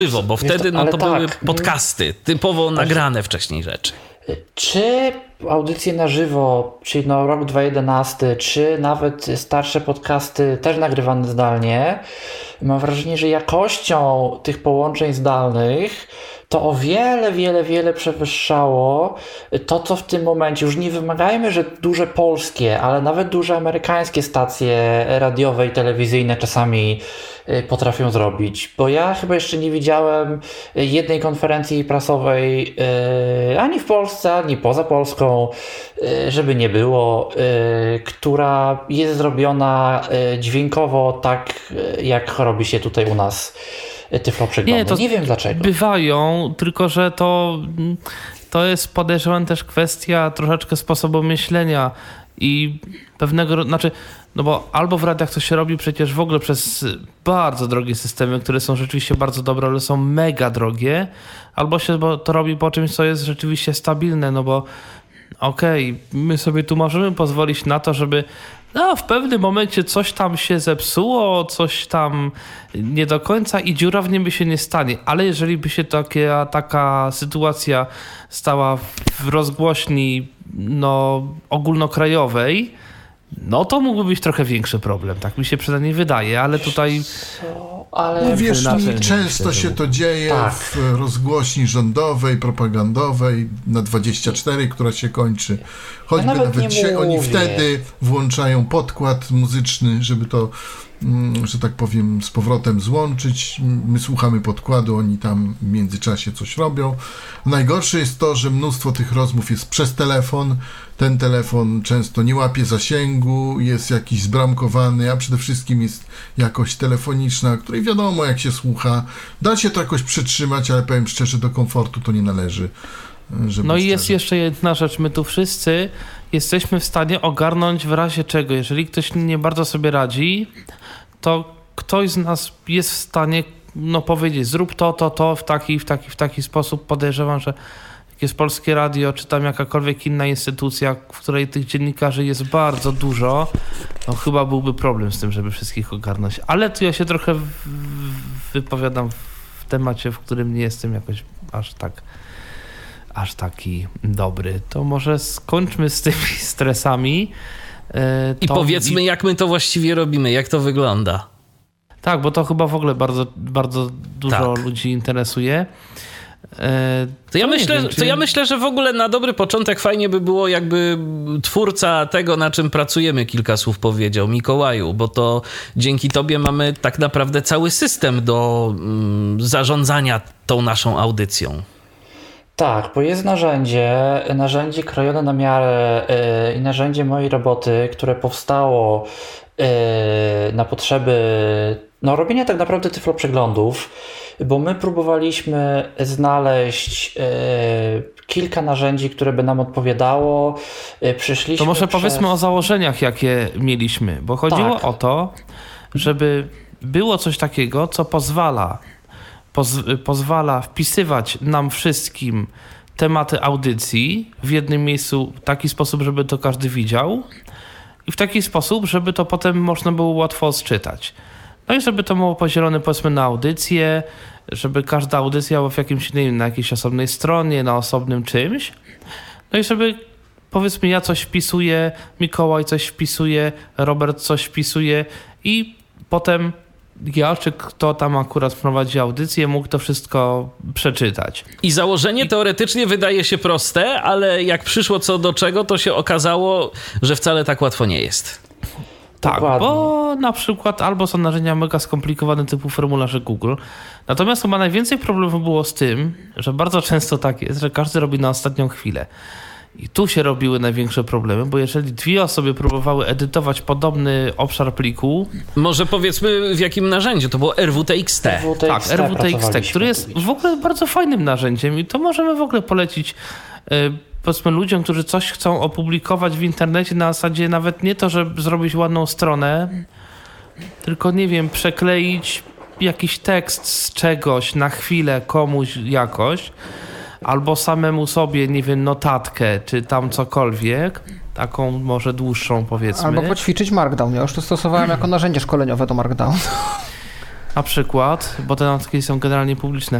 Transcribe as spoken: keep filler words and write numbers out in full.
żywo, bo wtedy no, to tak. były podcasty, typowo nagrane wcześniej rzeczy. Czy audycje na żywo, czyli no rok dwa tysiące jedenasty, czy nawet starsze podcasty też nagrywane zdalnie, mam wrażenie, że jakością tych połączeń zdalnych to o wiele, wiele, wiele przewyższało to, co w tym momencie, już nie wymagajmy, że duże polskie, ale nawet duże amerykańskie stacje radiowe i telewizyjne czasami potrafią zrobić. Bo ja chyba jeszcze nie widziałem jednej konferencji prasowej ani w Polsce, ani poza Polską, żeby nie było, która jest zrobiona dźwiękowo tak, jak robi się tutaj u nas Tyflo Przeglądy. Nie, to nie wiem dlaczego. Bywają, tylko że to, to jest, podejrzewam, też kwestia troszeczkę sposobu myślenia i pewnego, znaczy, no bo albo w radiach to się robi przecież w ogóle przez bardzo drogie systemy, które są rzeczywiście bardzo dobre, ale są mega drogie, albo się bo to robi po czymś, co jest rzeczywiście stabilne, no bo okej, okay, my sobie tu możemy pozwolić na to, żeby no, w pewnym momencie coś tam się zepsuło, coś tam nie do końca i dziura w nim by się nie stanie. Ale jeżeli by się taka, taka sytuacja stała w rozgłośni no, ogólnokrajowej, no to mógłby być trochę większy problem. Tak mi się przynajmniej wydaje, ale tutaj... Co? Ale no wiesz mi, często się to dzieje tak. w rozgłośni rządowej, propagandowej na dwadzieścia cztery, która się kończy. Choćby ja nawet, nawet dzisiaj mówię. Oni wtedy włączają podkład muzyczny, żeby to, że tak powiem, z powrotem złączyć. My słuchamy podkładu, oni tam w międzyczasie coś robią. Najgorsze jest to, że mnóstwo tych rozmów jest przez telefon. Ten telefon często nie łapie zasięgu, jest jakiś zbramkowany, a przede wszystkim jest jakość telefoniczna, której wiadomo jak się słucha. Da się to jakoś przytrzymać, ale powiem szczerze, do komfortu to nie należy. No i jest jeszcze jedna rzecz, my tu wszyscy jesteśmy w stanie ogarnąć w razie czego. Jeżeli ktoś nie bardzo sobie radzi, to ktoś z nas jest w stanie no, powiedzieć, zrób to, to, to w taki, w taki, w taki sposób. Podejrzewam, że jak jest Polskie Radio, czy tam jakakolwiek inna instytucja, w której tych dziennikarzy jest bardzo dużo, no chyba byłby problem z tym, żeby wszystkich ogarnąć. Ale tu ja się trochę w, wypowiadam w temacie, w którym nie jestem jakoś aż tak aż taki dobry. To może skończmy z tymi stresami. E, I powiedzmy, i... jak my to właściwie robimy, jak to wygląda. Tak, bo to chyba w ogóle bardzo, bardzo dużo tak. ludzi interesuje. E, to, ja myślę, wiem, czy... to ja myślę, że w ogóle na dobry początek fajnie by było, jakby twórca tego, na czym pracujemy, kilka słów powiedział. Mikołaju, bo to dzięki tobie mamy tak naprawdę cały system do mm, zarządzania tą naszą audycją. Tak, bo jest narzędzie, narzędzie krojone na miarę yy, i narzędzie mojej roboty, które powstało yy, na potrzeby no, robienia tak naprawdę Tyflo Przeglądów, bo my próbowaliśmy znaleźć yy, kilka narzędzi, które by nam odpowiadało. Yy, przyszliśmy to może przez... powiedzmy o założeniach, jakie mieliśmy, bo chodziło tak. o to, żeby było coś takiego, co pozwala Poz- pozwala wpisywać nam wszystkim tematy audycji w jednym miejscu w taki sposób, żeby to każdy widział i w taki sposób, żeby to potem można było łatwo odczytać. No i żeby to było podzielone powiedzmy na audycje, żeby każda audycja była w jakimś innym, na jakiejś osobnej stronie, na osobnym czymś. No i żeby powiedzmy ja coś wpisuję, Mikołaj coś wpisuje, Robert coś wpisuje i potem ja, czy kto tam akurat prowadzi audycję, mógł to wszystko przeczytać. I założenie I... teoretycznie wydaje się proste, ale jak przyszło co do czego, to się okazało, że wcale tak łatwo nie jest. Tak, Dokładnie. Bo na przykład albo są narzędzia mega skomplikowane typu formularze Google, natomiast chyba najwięcej problemów było z tym, że bardzo często tak jest, że każdy robi na ostatnią chwilę. I tu się robiły największe problemy, bo jeżeli dwie osoby próbowały edytować podobny obszar pliku... Może powiedzmy w jakim narzędziu, to było R W T X T. R W T X T tak, R W T X T, który jest w ogóle bardzo fajnym narzędziem i to możemy w ogóle polecić yy, powiedzmy ludziom, którzy coś chcą opublikować w internecie na zasadzie nawet nie to, żeby zrobić ładną stronę, tylko nie wiem, przekleić jakiś tekst z czegoś na chwilę komuś jakoś, albo samemu sobie, nie wiem, notatkę, czy tam cokolwiek, taką może dłuższą powiedzmy. Albo poćwiczyć Markdown. Ja już to stosowałem jako narzędzie szkoleniowe do Markdown. Na przykład, bo te notki są generalnie publiczne.